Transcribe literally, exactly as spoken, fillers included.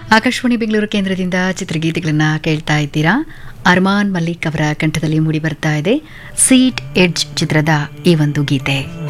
ಆಕಾಶವಾಣಿ ಬೆಂಗಳೂರು ಕೇಂದ್ರದಿಂದ ಚಿತ್ರಗೀತೆಗಳನ್ನು ಕೇಳ್ತಾ ಇದ್ದೀರಾ. ಅರ್ಮಾನ್ ಮಲ್ಲಿಕ್ ಅವರ ಕಂಠದಲ್ಲಿ ಮೂಡಿ ಬರ್ತಾ ಇದೆ ಸೀಟ್ ಎಡ್ಜ್ ಚಿತ್ರದ ಈ ಒಂದು ಗೀತೆ.